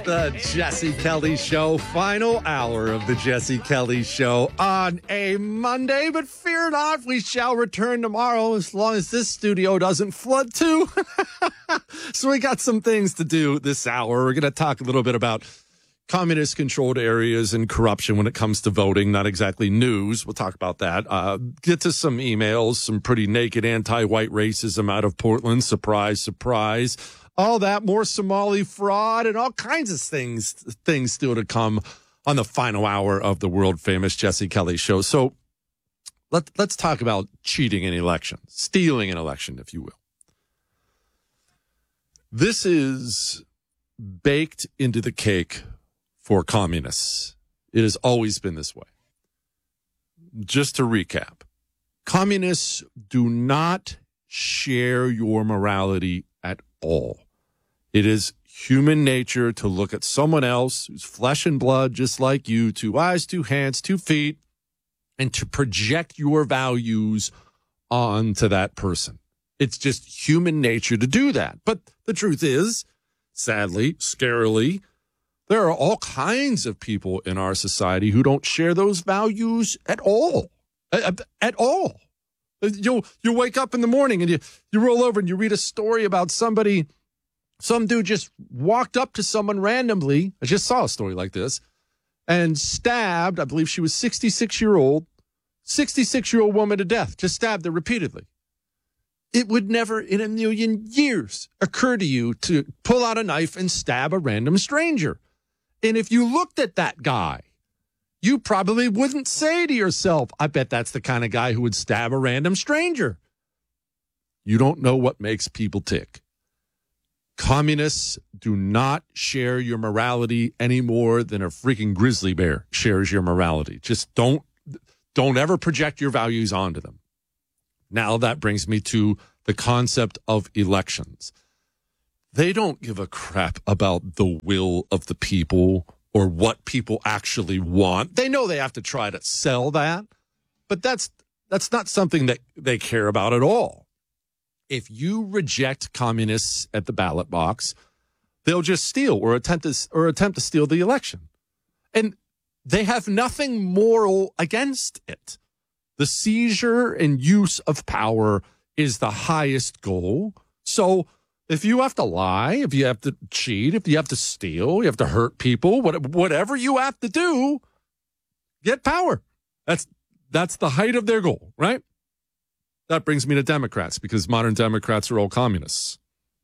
The Jesse Kelly Show, final hour of the Jesse Kelly Show on a Monday, but fear not, we shall return tomorrow as long as this studio doesn't flood too. So we got some things to do this hour. We're going to talk a little bit about communist-controlled areas and corruption when it comes to voting. Not exactly news. We'll talk about that. Get to some emails, some pretty naked anti-white racism out of Portland. Surprise, surprise. All that, more Somali fraud, and all kinds of things still to come on the final hour of the world-famous Jesse Kelly Show. So let's talk about cheating in elections, stealing an election, if you will. This is baked into the cake for communists. It has always been this way. Just to recap, communists do not share your morality at all. It is human nature to look at someone else who's flesh and blood, just like you, 2 eyes, 2 hands, 2 feet, and to project your values onto that person. It's just human nature to do that. But the truth is, sadly, scarily, there are all kinds of people in our society who don't share those values at all. At all. You wake up in the morning and you roll over and you read a story about somebody. Some dude just walked up to someone randomly. I just saw a story like this and stabbed, I believe she was 66-year-old woman to death, just stabbed her repeatedly. It would never in a million years occur to you to pull out a knife and stab a random stranger. And if you looked at that guy, you probably wouldn't say to yourself, I bet that's the kind of guy who would stab a random stranger. You don't know what makes people tick. Communists do not share your morality any more than a freaking grizzly bear shares your morality. Just don't ever project your values onto them. Now that brings me to the concept of elections. They don't give a crap about the will of the people or what people actually want. They know they have to try to sell that, but that's not something that they care about at all. If you reject communists at the ballot box, they'll just steal or attempt to steal the election. And they have nothing moral against it. The seizure and use of power is the highest goal. So if you have to lie, if you have to cheat, if you have to steal, you have to hurt people, whatever you have to do, get power. That's the height of their goal, right? That brings me to Democrats, because modern Democrats are all communists.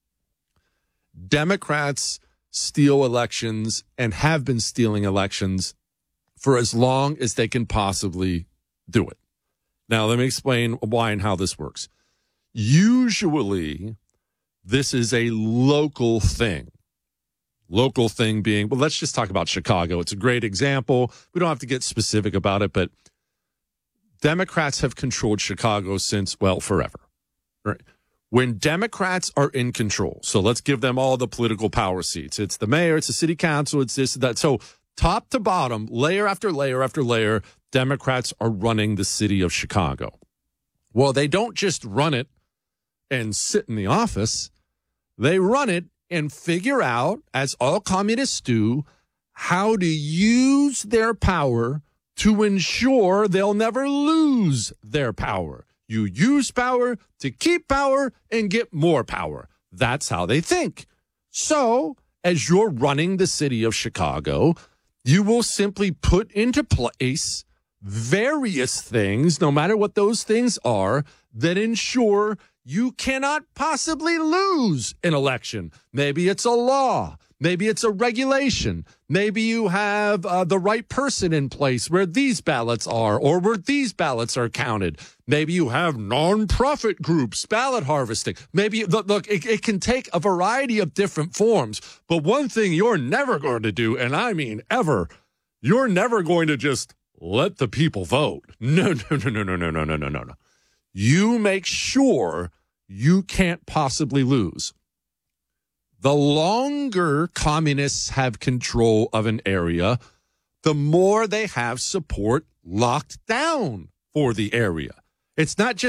Democrats steal elections and have been stealing elections for as long as they can possibly do it. Now, let me explain why and how this works. Usually, this is a local thing. Local thing being, well, let's just talk about Chicago. It's a great example. We don't have to get specific about it, but Democrats have controlled Chicago since, well, forever. Right? When Democrats are in control, so let's give them all the political power seats. It's the mayor, it's the city council, it's this, that. So top to bottom, layer after layer after layer, Democrats are running the city of Chicago. Well, they don't just run it and sit in the office. They run it and figure out, as all communists do, how to use their power to ensure they'll never lose their power. You use power to keep power and get more power. That's how they think. So, as you're running the city of Chicago, you will simply put into place various things, no matter what those things are, that ensure you cannot possibly lose an election. Maybe it's a law. Maybe it's a regulation. Maybe you have the right person in place where these ballots are or where these ballots are counted. Maybe you have nonprofit groups, ballot harvesting. Maybe, look, it can take a variety of different forms. But one thing you're never going to do, and I mean ever, you're never going to just let the people vote. No. You make sure you can't possibly lose. The longer communists have control of an area, the more they have support locked down for the area. It's not just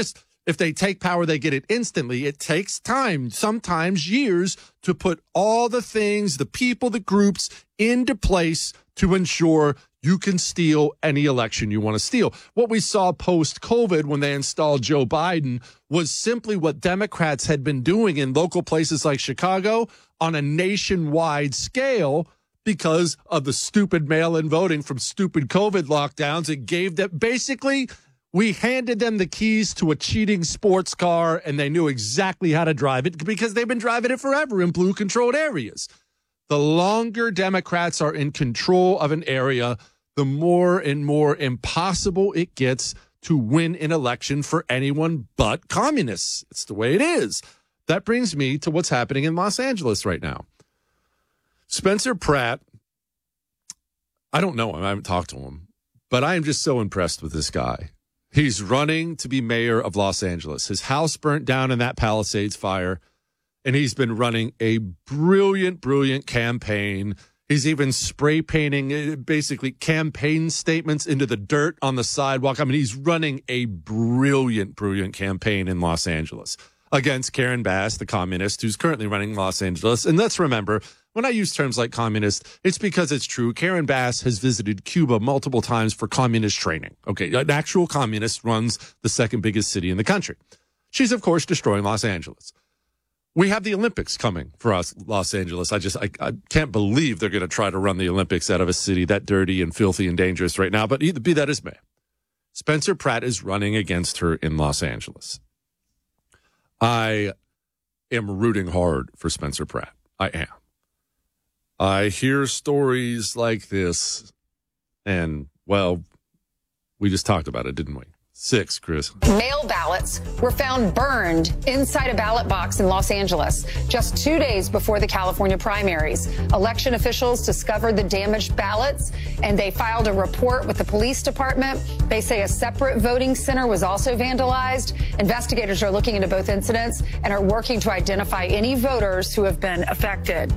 If they take power, they get it instantly. It takes time, sometimes years, to put all the things, the people, the groups into place to ensure you can steal any election you want to steal. What we saw post-COVID when they installed Joe Biden was simply what Democrats had been doing in local places like Chicago on a nationwide scale because of the stupid mail-in voting from stupid COVID lockdowns. It gave them basically, we handed them the keys to a cheating sports car and they knew exactly how to drive it because they've been driving it forever in blue-controlled areas. The longer Democrats are in control of an area, the more and more impossible it gets to win an election for anyone but communists. It's the way it is. That brings me to what's happening in Los Angeles right now. Spencer Pratt, I don't know him. I haven't talked to him, but I am just so impressed with this guy. He's running to be mayor of Los Angeles. His house burnt down in that Palisades fire, and he's been running a brilliant, brilliant campaign. He's even spray painting basically campaign statements into the dirt on the sidewalk. I mean, he's running a brilliant, brilliant campaign in Los Angeles against Karen Bass, the communist who's currently running Los Angeles. And let's remember, when I use terms like communist, it's because it's true. Karen Bass has visited Cuba multiple times for communist training. Okay, an actual communist runs the second biggest city in the country. She's, of course, destroying Los Angeles. We have the Olympics coming for us, Los Angeles. I can't believe they're going to try to run the Olympics out of a city that dirty and filthy and dangerous right now. But be that as may, Spencer Pratt is running against her in Los Angeles. I am rooting hard for Spencer Pratt. I am. I hear stories like this, and, well, we just talked about it, didn't we? 6, Chris. Mail ballots were found burned inside a ballot box in Los Angeles just 2 days before the California primaries. Election officials discovered the damaged ballots, and they filed a report with the police department. They say a separate voting center was also vandalized. Investigators are looking into both incidents and are working to identify any voters who have been affected.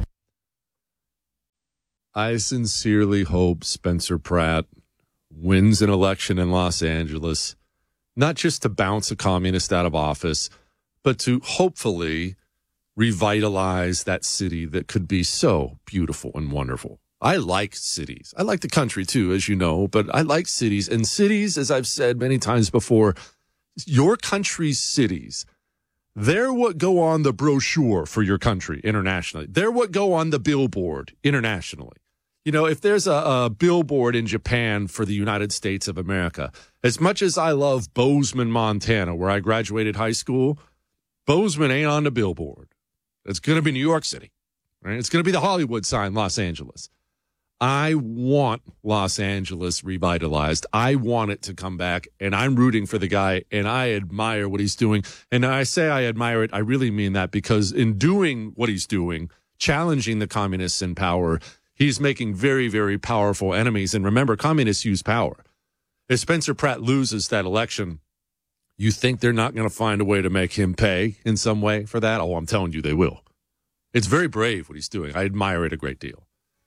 I sincerely hope Spencer Pratt wins an election in Los Angeles, not just to bounce a communist out of office, but to hopefully revitalize that city that could be so beautiful and wonderful. I like cities. I like the country too, as you know, but I like cities. And cities, as I've said many times before, your country's cities, they're what go on the brochure for your country internationally. They're what go on the billboard internationally. You know, if there's a billboard in Japan for the United States of America, as much as I love Bozeman, Montana, where I graduated high school, Bozeman ain't on the billboard. It's going to be New York City, right? It's going to be the Hollywood sign, Los Angeles. I want Los Angeles revitalized. I want it to come back, and I'm rooting for the guy, and I admire what he's doing. And I say I admire it, I really mean that, because in doing what he's doing, challenging the communists in power, he's making very, very powerful enemies. And remember, communists use power. If Spencer Pratt loses that election, you think they're not going to find a way to make him pay in some way for that? Oh, I'm telling you, they will. It's very brave what he's doing. I admire it a great deal.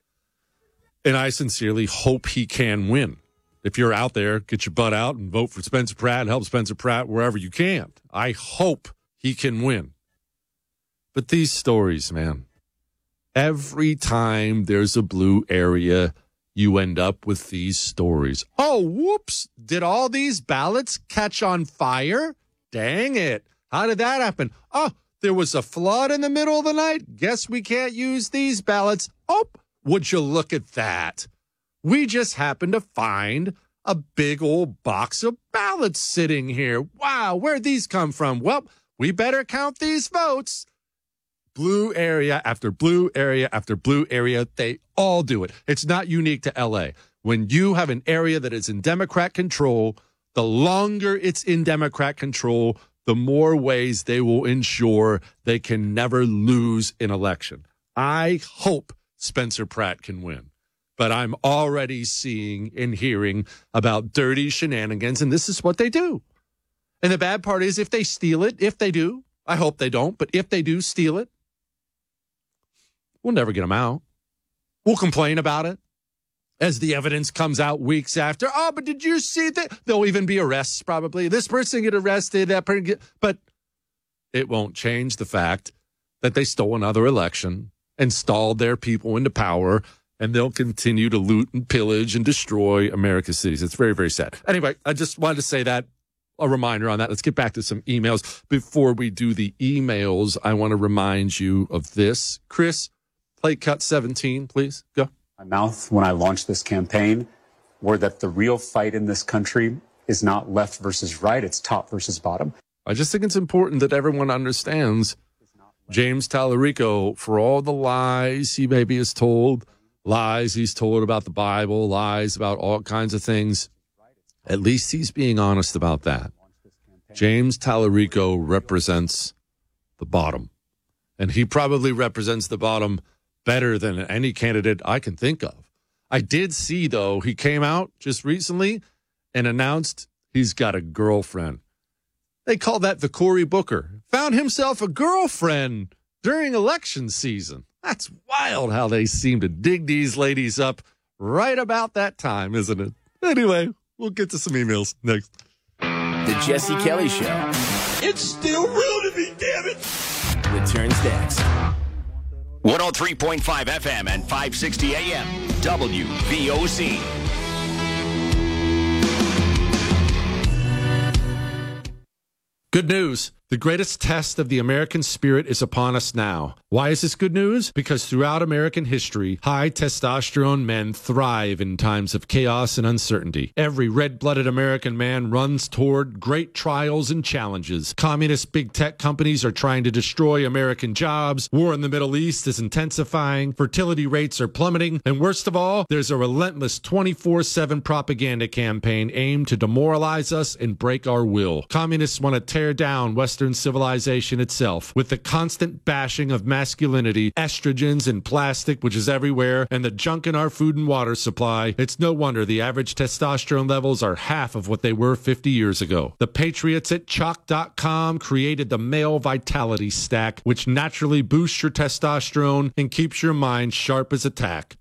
And I sincerely hope he can win. If you're out there, get your butt out and vote for Spencer Pratt and help Spencer Pratt wherever you can. I hope he can win. But these stories, man, every time there's a blue area, you end up with these stories. Oh, whoops. Did all these ballots catch on fire? Dang it. How did that happen? Oh, there was a flood in the middle of the night. Guess we can't use these ballots. Oh, would you look at that? We just happened to find a big old box of ballots sitting here. Wow, where'd these come from? Well, we better count these votes. Blue area after blue area after blue area, they all do it. It's not unique to L.A. When you have an area that is in Democrat control, the longer it's in Democrat control, the more ways they will ensure they can never lose an election. I hope Spencer Pratt can win. But I'm already seeing and hearing about dirty shenanigans, and this is what they do. And the bad part is if they steal it, if they do, I hope they don't, but if they do steal it, we'll never get them out. We'll complain about it. as the evidence comes out weeks after. Oh, but did you see that? There'll even be arrests probably. This person get arrested, that person get, but it won't change the fact that they stole another election, installed their people into power, and they'll continue to loot and pillage and destroy America's cities. It's very, very sad. Anyway, I just wanted to say that, a reminder on that. Let's get back to some emails. Before we do the emails, I want to remind you of this. Chris, play cut 17, please. Go. My mouth when I launched this campaign were that the real fight in this country is not left versus right, it's top versus bottom. I just think it's important that everyone understands James Tallarico, for all the lies he maybe has told, lies he's told about the Bible, lies about all kinds of things, at least he's being honest about that. James Tallarico represents the bottom, and he probably represents the bottom better than any candidate I can think of. I did see, though, he came out just recently and announced he's got a girlfriend. They call that the Cory Booker. Found himself a girlfriend during election season. That's wild how they seem to dig these ladies up right about that time, isn't it? Anyway, we'll get to some emails next. The Jesse Kelly Show. It's still real to me, damn it. Returns next. 103.5 FM and 560 AM. WVOC. Good news. The greatest test of the American spirit is upon us now. Why is this good news? Because throughout American history, high testosterone men thrive in times of chaos and uncertainty. Every red-blooded American man runs toward great trials and challenges. Communist big tech companies are trying to destroy American jobs. War in the Middle East is intensifying. Fertility rates are plummeting. And worst of all, there's a relentless 24/7 propaganda campaign aimed to demoralize us and break our will. Communists want to tear down Western civilization itself with the constant bashing of masculinity, estrogens and plastic, which is everywhere, and the junk in our food and water supply. It's no wonder the average testosterone levels are half of what they were 50 years ago. The patriots at Chalk.com created the Male Vitality Stack, which naturally boosts your testosterone and keeps your mind sharp as a tack.